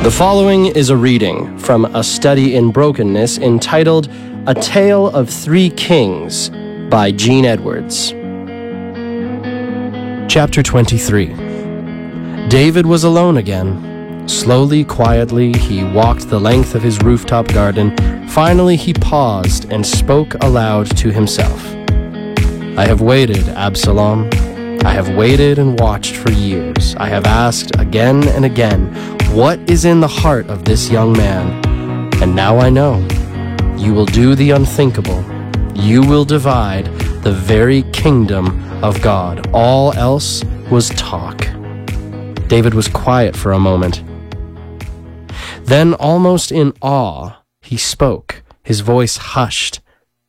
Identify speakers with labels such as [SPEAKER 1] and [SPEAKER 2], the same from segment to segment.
[SPEAKER 1] The following is a reading from A Study in Brokenness entitled A Tale of Three Kings by Gene Edwards. Chapter 23. David was alone again. Slowly, quietly, he walked the length of his rooftop garden. Finally, he paused and spoke aloud to himself. I have waited, Absalom. I have waited and watched for years. I have asked again and again, what is in the heart of this young man? And now I know. You will do the unthinkable. You will divide the very kingdom of God. All else was talk. David was quiet for a moment. Then, almost in awe, he spoke, his voice hushed.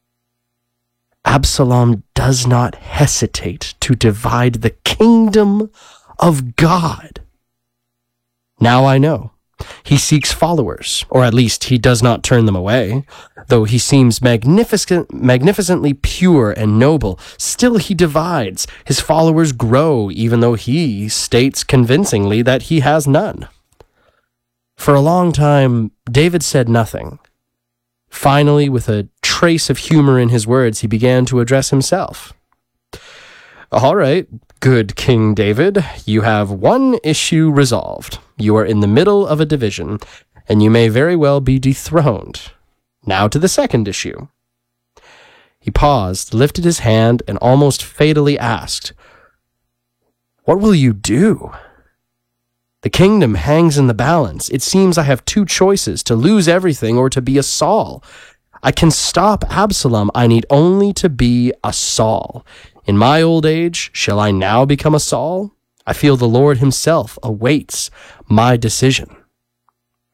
[SPEAKER 1] Absalom does not hesitate to divide the kingdom of God. Now I know. He seeks followers, or at least he does not turn them away. Though he seems magnificently pure and noble, still he divides. His followers grow, even though he states convincingly that he has none. For a long time, David said nothing. Finally, with a trace of humor in his words, he began to address himself. All right, good King David, you have one issue resolved. You are in the middle of a division, and you may very well be dethroned. Now to the second issue. He paused, lifted his hand, and almost fatally asked, what will you do? The kingdom hangs in the balance. It seems I have two choices, to lose everything or to be a Saul. I can stop Absalom. I need only to be a Saul. In my old age, shall I now become a Saul? I feel the Lord himself awaits my decision.